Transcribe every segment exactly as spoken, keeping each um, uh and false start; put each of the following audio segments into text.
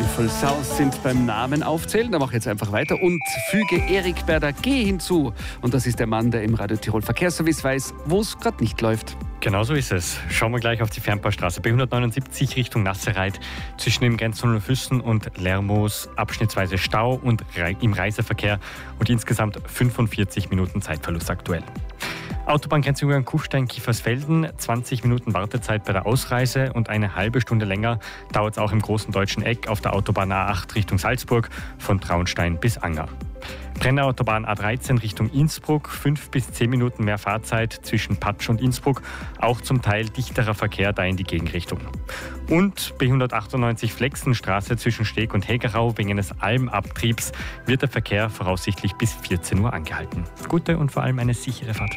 Beautiful South sind beim Namen aufzählen. Da mache ich jetzt einfach weiter und füge Erik Berder G hinzu. Und das ist der Mann, der im Radio Tirol Verkehrsservice weiß, wo es gerade nicht läuft. Genau so ist es. Schauen wir gleich auf die Fernbaustraße B hundertneunundsiebzig Richtung Nasserreit. Zwischen dem Grenztunnel Füssen und Lermoos abschnittsweise Stau und im Reiseverkehr und insgesamt fünfundvierzig Minuten Zeitverlust aktuell. Autobahngrenzübergang Kufstein-Kiefersfelden, zwanzig Minuten Wartezeit bei der Ausreise und eine halbe Stunde länger dauert es auch im großen deutschen Eck auf der Autobahn A acht Richtung Salzburg von Traunstein bis Anger. Brenner Autobahn A dreizehn Richtung Innsbruck, fünf bis zehn Minuten mehr Fahrzeit zwischen Patsch und Innsbruck, auch zum Teil dichterer Verkehr da in die Gegenrichtung. Und B hundertachtundneunzig Flexenstraße zwischen Steg und Hegerau wegen eines Almabtriebs wird der Verkehr voraussichtlich bis vierzehn Uhr angehalten. Gute und vor allem eine sichere Fahrt.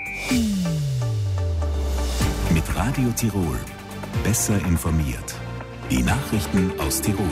Mit Radio Tirol besser informiert. Die Nachrichten aus Tirol.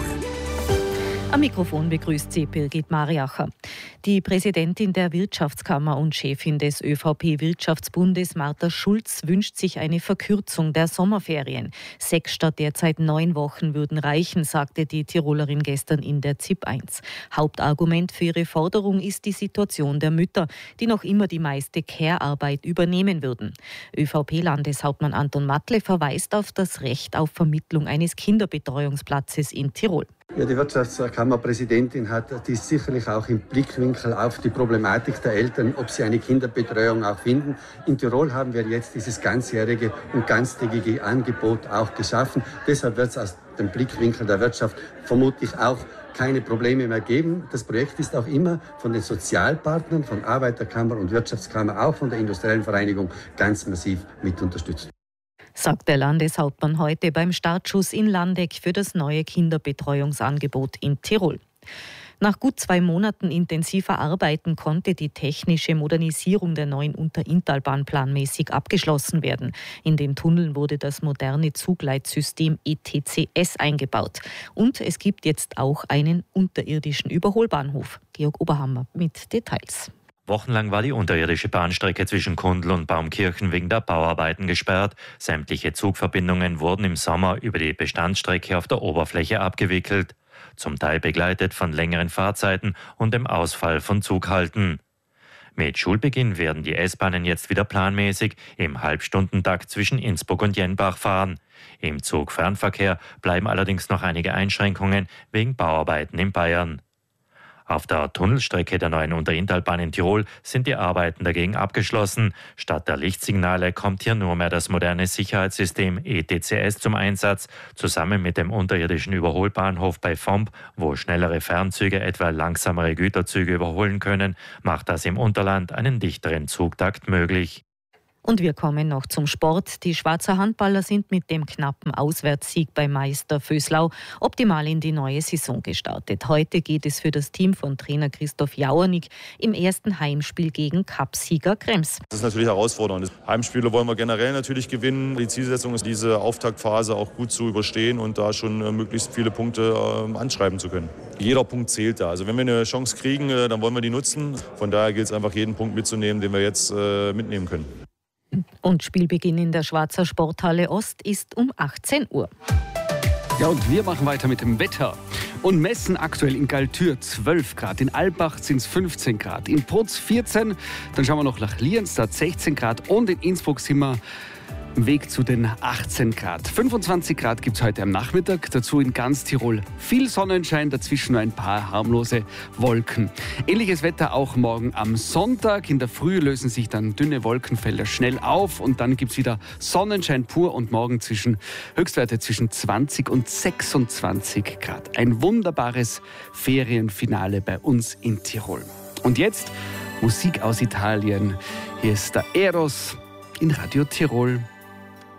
Am Mikrofon begrüßt sie Birgit Mariacher. Die Präsidentin der Wirtschaftskammer und Chefin des ÖVP-Wirtschaftsbundes Martha Schulz wünscht sich eine Verkürzung der Sommerferien. Sechs statt derzeit neun Wochen würden reichen, sagte die Tirolerin gestern in der Z I P eins. Hauptargument für ihre Forderung ist die Situation der Mütter, die noch immer die meiste Care-Arbeit übernehmen würden. ÖVP-Landeshauptmann Anton Matle verweist auf das Recht auf Vermittlung eines Kinderbetreuungsplatzes in Tirol. Ja, die Wirtschaftskammerpräsidentin hat dies sicherlich auch im Blickwinkel auf die Problematik der Eltern, ob sie eine Kinderbetreuung auch finden. In Tirol haben wir jetzt dieses ganzjährige und ganztägige Angebot auch geschaffen. Deshalb wird es aus dem Blickwinkel der Wirtschaft vermutlich auch keine Probleme mehr geben. Das Projekt ist auch immer von den Sozialpartnern, von Arbeiterkammer und Wirtschaftskammer, auch von der Industriellen Vereinigung ganz massiv mit unterstützt. Sagt der Landeshauptmann heute beim Startschuss in Landeck für das neue Kinderbetreuungsangebot in Tirol. Nach gut zwei Monaten intensiver Arbeiten konnte die technische Modernisierung der neuen Unterinntalbahn planmäßig abgeschlossen werden. In den Tunneln wurde das moderne Zugleitsystem E T C S eingebaut. Und es gibt jetzt auch einen unterirdischen Überholbahnhof. Georg Oberhammer mit Details. Wochenlang war die unterirdische Bahnstrecke zwischen Kundl und Baumkirchen wegen der Bauarbeiten gesperrt. Sämtliche Zugverbindungen wurden im Sommer über die Bestandsstrecke auf der Oberfläche abgewickelt, zum Teil begleitet von längeren Fahrzeiten und dem Ausfall von Zughalten. Mit Schulbeginn werden die S-Bahnen jetzt wieder planmäßig im Halbstundentakt zwischen Innsbruck und Jenbach fahren. Im Zugfernverkehr bleiben allerdings noch einige Einschränkungen wegen Bauarbeiten in Bayern. Auf der Tunnelstrecke der neuen Unterinntalbahn in Tirol sind die Arbeiten dagegen abgeschlossen. Statt der Lichtsignale kommt hier nur mehr das moderne Sicherheitssystem E T C S zum Einsatz, zusammen mit dem unterirdischen Überholbahnhof bei Vomp, wo schnellere Fernzüge etwa langsamere Güterzüge überholen können, macht das im Unterland einen dichteren Zugtakt möglich. Und wir kommen noch zum Sport. Die Schwarzer Handballer sind mit dem knappen Auswärtssieg bei Meister Vöslau optimal in die neue Saison gestartet. Heute geht es für das Team von Trainer Christoph Jauernig im ersten Heimspiel gegen Cupsieger Krems. Das ist natürlich herausfordernd. Heimspiele wollen wir generell natürlich gewinnen. Die Zielsetzung ist, diese Auftaktphase auch gut zu überstehen und da schon äh, möglichst viele Punkte äh, anschreiben zu können. Jeder Punkt zählt da. Also wenn wir eine Chance kriegen, äh, dann wollen wir die nutzen. Von daher gilt es einfach, jeden Punkt mitzunehmen, den wir jetzt äh, mitnehmen können. Und Spielbeginn in der Schwarzer Sporthalle Ost ist um achtzehn Uhr. Ja, und wir machen weiter mit dem Wetter. Und messen aktuell in Galtür zwölf Grad, in Albach sind es fünfzehn Grad, in Prutz vierzehn, dann schauen wir noch nach Lienstadt sechzehn Grad und in Innsbruck sind wir im Weg zu den achtzehn Grad. fünfundzwanzig Grad gibt es heute am Nachmittag, dazu in ganz Tirol viel Sonnenschein, dazwischen nur ein paar harmlose Wolken. Ähnliches Wetter auch morgen am Sonntag. In der Früh lösen sich dann dünne Wolkenfelder schnell auf und dann gibt es wieder Sonnenschein pur und morgen zwischen Höchstwerte zwischen zwanzig und sechsundzwanzig Grad. Ein wunderbares Ferienfinale bei uns in Tirol. Und jetzt Musik aus Italien. Hier ist der Eros in Radio Tirol.